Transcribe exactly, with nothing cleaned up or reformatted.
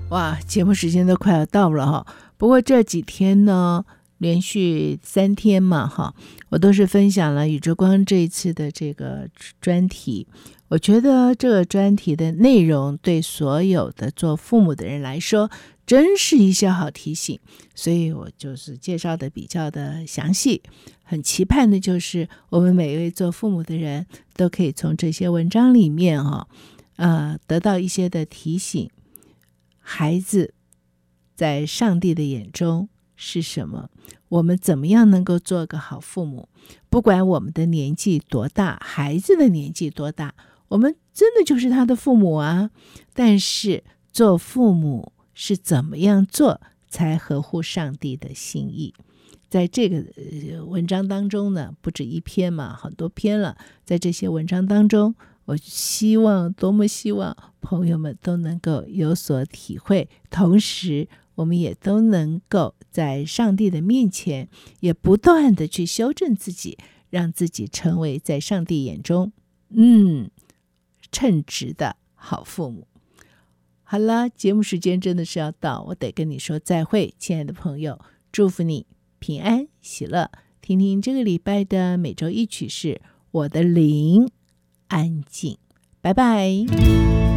哇，节目时间都快要到了哈。不过这几天呢，连续三天嘛哈，我都是分享了宇宙光这一次的这个专题。我觉得这个专题的内容对所有的做父母的人来说，真是一些好提醒，所以我就是介绍的比较的详细。很期盼的就是我们每一位做父母的人都可以从这些文章里面哈、哦，呃，得到一些的提醒。孩子在上帝的眼中是什么？我们怎么样能够做个好父母？不管我们的年纪多大，孩子的年纪多大，我们真的就是他的父母啊。但是做父母是怎么样做才合乎上帝的心意？在这个文章当中呢，不止一篇嘛，很多篇了。在这些文章当中，我希望多么希望朋友们都能够有所体会，同时我们也都能够在上帝的面前也不断的去修正自己，让自己成为在上帝眼中嗯称职的好父母。好了，节目时间真的是要到，我得跟你说再会，亲爱的朋友，祝福你平安喜乐。听听这个礼拜的每周一曲是我的灵安静，拜拜。